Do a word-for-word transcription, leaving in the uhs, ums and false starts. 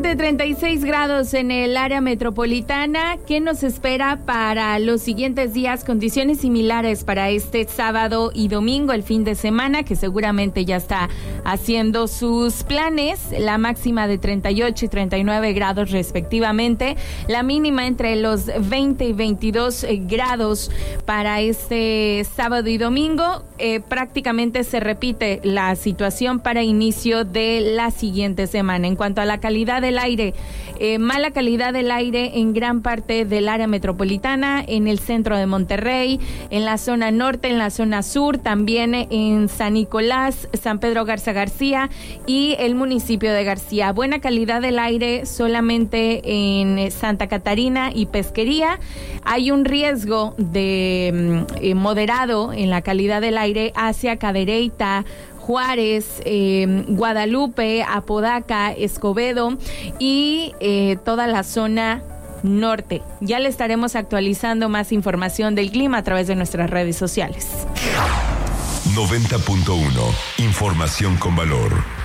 Actualmente treinta y seis grados en el área metropolitana. ¿Qué nos espera para los siguientes días? Condiciones similares para este sábado y domingo, el fin de semana, que seguramente ya está haciendo sus planes. La máxima de treinta y ocho y treinta y nueve grados respectivamente. La mínima entre los veinte y veintidós grados para este sábado y domingo. Eh, prácticamente se repite la situación para inicio de la siguiente semana. En cuanto a la calidad del aire, eh, mala calidad del aire en gran parte del área metropolitana, en el centro de Monterrey, en la zona norte, en la zona sur, también en San Nicolás, San Pedro Garza García y el municipio de García. Buena calidad del aire solamente en Santa Catarina y Pesquería. Hay un riesgo de eh, moderado en la calidad del aire hacia Cadereyta, Juárez, eh, Guadalupe, Apodaca, Escobedo y eh, toda la zona norte. Ya le estaremos actualizando más información del clima a través de nuestras redes sociales. noventa punto uno, información con valor.